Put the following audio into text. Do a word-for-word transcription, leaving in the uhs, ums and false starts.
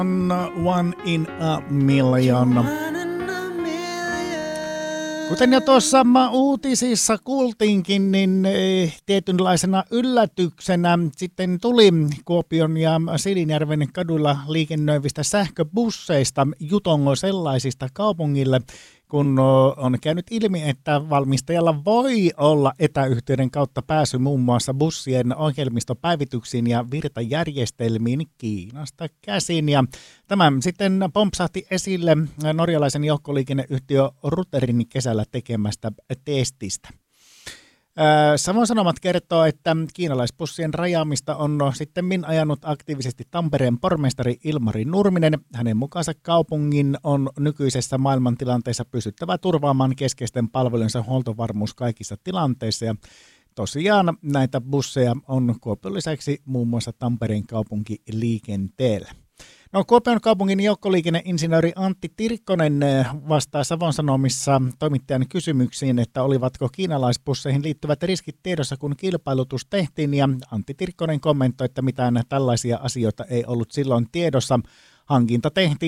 One in a million. Kuten jo tuossa uutisissa kuultiinkin, niin tietynlaisena yllätyksenä sitten tuli Kuopion ja Siilinjärven kaduilla liikennöivistä sähköbusseista jutongo sellaisista kaupungille, kun on käynyt ilmi, että valmistajalla voi olla etäyhteyden kautta pääsy muun muassa bussien ohjelmistopäivityksiin ja virtajärjestelmiin Kiinasta käsin. Ja tämä sitten pompsahti esille norjalaisen joukkoliikenneyhtiö Ruterin kesällä tekemästä testistä. Savon Sanomat kertoo, että kiinalaisbussien rajaamista on sittemmin ajanut aktiivisesti Tampereen pormestari Ilmari Nurminen. Hänen mukaansa kaupungin on nykyisessä maailmantilanteessa pystyttävä turvaamaan keskeisten palvelujensa huoltovarmuus kaikissa tilanteissa. Ja tosiaan näitä busseja on Kuopion lisäksi muun muassa Tampereen kaupunki liikenteellä. No, Kuopion kaupungin joukkoliikenneinsinööri Antti Tirkkonen vastaa Savon Sanomissa toimittajan kysymyksiin, että olivatko kiinalaisbusseihin liittyvät riskit tiedossa, kun kilpailutus tehtiin, ja Antti Tirkkonen kommentoi, että mitään tällaisia asioita ei ollut silloin tiedossa. Hankinta tehtiin